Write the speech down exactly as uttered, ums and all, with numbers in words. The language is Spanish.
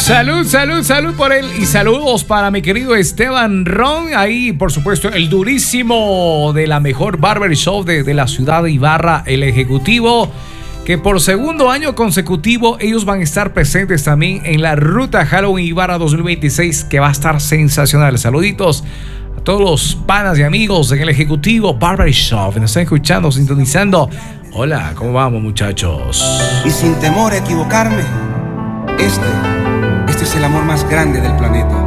Salud, salud, salud por él y saludos para mi querido Esteban Ron. Ahí, por supuesto, el durísimo de la mejor barbershop de, de la ciudad de Ibarra, el ejecutivo, que por segundo año consecutivo ellos van a estar presentes también en la ruta Halloween Ibarra dos mil veintiséis, que va a estar sensacional. Saluditos a todos los panas y amigos en el ejecutivo Barbershop. Nos están escuchando, sintonizando. Hola, ¿cómo vamos, muchachos? Y sin temor a equivocarme, este, este es el amor más grande del planeta.